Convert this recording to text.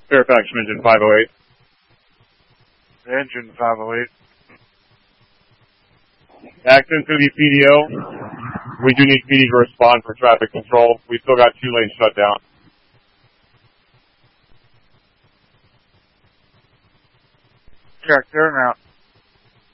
Fairfax from engine 508. Engine 508. Accident's going to be PDO. We do need PD to respond for traffic control. We've still got 2 lanes shut down. Check, there and out.